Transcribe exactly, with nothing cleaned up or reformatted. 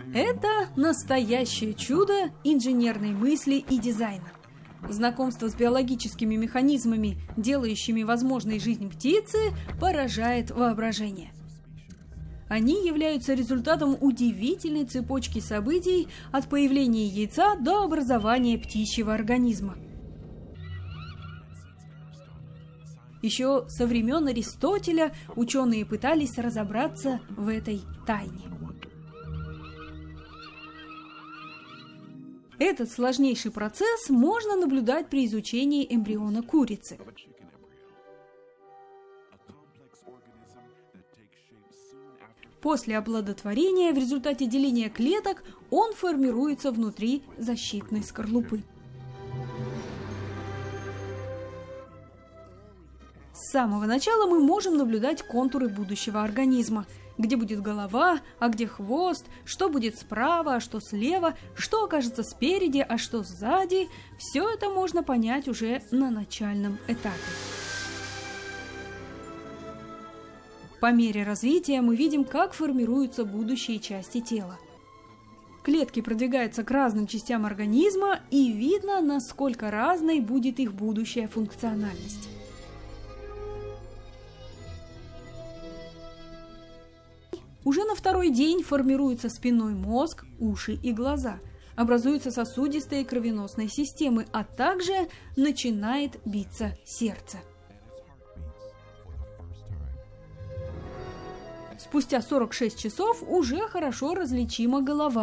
Это настоящее чудо инженерной мысли и дизайна. Знакомство с биологическими механизмами, делающими возможной жизнь птицы, поражает воображение. Они являются результатом удивительной цепочки событий от появления яйца до образования птичьего организма. Еще со времен Аристотеля ученые пытались разобраться в этой тайне. Этот сложнейший процесс можно наблюдать при изучении эмбриона курицы. После оплодотворения в результате деления клеток он формируется внутри защитной скорлупы. С самого начала мы можем наблюдать контуры будущего организма. Где будет голова, а где хвост, что будет справа, а что слева, что окажется спереди, а что сзади. Все это можно понять уже на начальном этапе. По мере развития мы видим, как формируются будущие части тела. Клетки продвигаются к разным частям организма, и видно, насколько разной будет их будущая функциональность. Уже на второй день формируется спинной мозг, уши и глаза. Образуются сосудистые кровеносные системы, а также начинает биться сердце. Спустя сорок шесть часов уже хорошо различима голова.